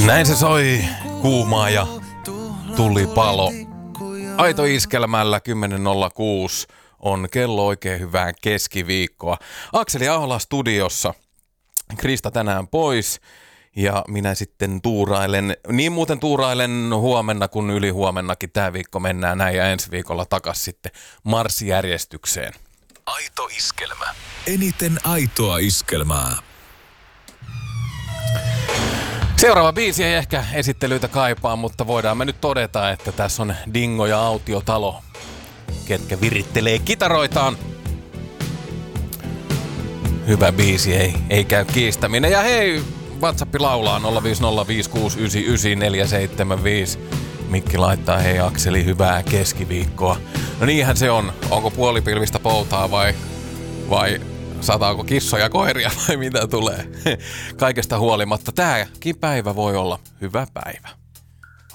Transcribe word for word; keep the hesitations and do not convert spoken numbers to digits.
Näin se soi, kuumaa ja tulipalo. Aito iskelmällä kymmenen nolla kuusi on kello, oikein hyvää keskiviikkoa. Akseli Ahola studiossa, Krista tänään pois ja minä sitten tuurailen, niin muuten tuurailen huomenna kuin ylihuomennakin. Tää viikko mennään näin ja ensi viikolla takas sitten marssijärjestykseen. Aito iskelmä. Eniten aitoa iskelmää. Seuraava biisi ei ehkä esittelyitä kaipaa, mutta voidaan me nyt todeta, että tässä on Dingo ja Autiotalo, ketkä virittelee kitaroitaan. Hyvä biisi, ei, ei käy kiistäminen. Ja hei, WhatsApp laulaa nolla viisi nolla viisi kuusi yhdeksän yhdeksän neljä seitsemän viisi. Mikki laittaa, hei Akseli, hyvää keskiviikkoa. No niinhän se on. Onko puolipilvistä poutaa vai, vai sataako kissoja koiria vai mitä tulee? Kaikesta huolimatta tämäkin päivä voi olla hyvä päivä.